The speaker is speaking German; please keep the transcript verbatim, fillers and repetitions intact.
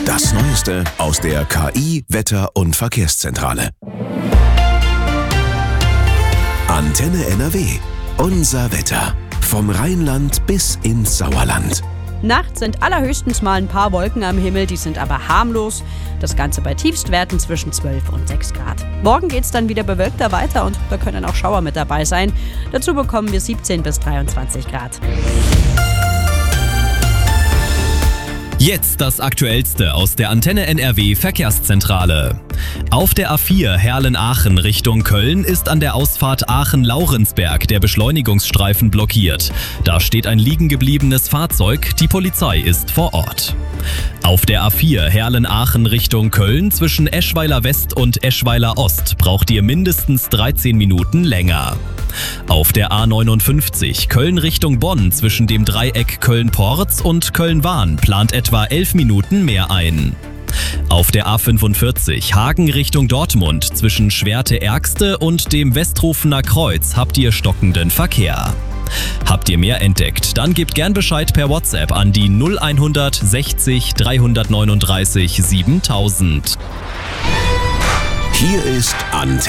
Das Neueste aus der K I-, Wetter- und Verkehrszentrale. Antenne N R W. Unser Wetter. Vom Rheinland bis ins Sauerland. Nachts sind allerhöchstens mal ein paar Wolken am Himmel, die sind aber harmlos. Das Ganze bei Tiefstwerten zwischen zwölf und sechs Grad. Morgen geht es dann wieder bewölkter weiter und da können auch Schauer mit dabei sein. Dazu bekommen wir siebzehn bis dreiundzwanzig Grad. Jetzt das Aktuellste aus der Antenne N R W Verkehrszentrale. Auf der A vier Herlen-Aachen Richtung Köln ist an der Ausfahrt Aachen-Laurensberg der Beschleunigungsstreifen blockiert. Da steht ein liegen gebliebenes Fahrzeug, die Polizei ist vor Ort. Auf der A vier Herlen-Aachen Richtung Köln zwischen Eschweiler West und Eschweiler Ost braucht ihr mindestens dreizehn Minuten länger. Auf der A neunundfünfzig Köln Richtung Bonn zwischen dem Dreieck Köln-Porz und Köln-Wahn plant etwa elf Minuten mehr ein. Auf der A fünfundvierzig Hagen Richtung Dortmund zwischen Schwerte-Ergste und dem Westrufener Kreuz habt ihr stockenden Verkehr. Habt ihr mehr entdeckt, dann gebt gern Bescheid per WhatsApp an die null sechzig dreihundertneununddreißig siebentausend. Hier ist Antenne.